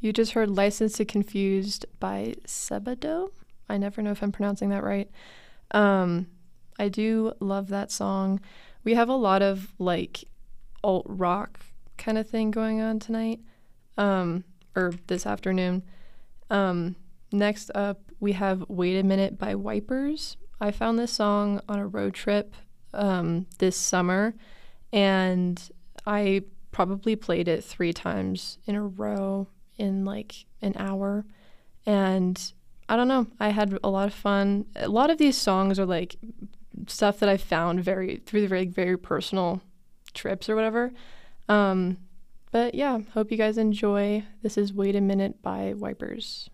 You just heard License to Confused by Sebado. I never know if I'm pronouncing that right. I do love that song. We have a lot of like alt rock kind of thing going on tonight, or this afternoon. Next up, we have Wait a Minute by Wipers. I found this song on a road trip this summer, and I probably played it 3 times in a row in like an hour. And I don't know, I had a lot of fun. A lot of these songs are like stuff that I found through the very personal trips or whatever. But yeah, hope you guys enjoy. This is Wait a Minute by Wipers.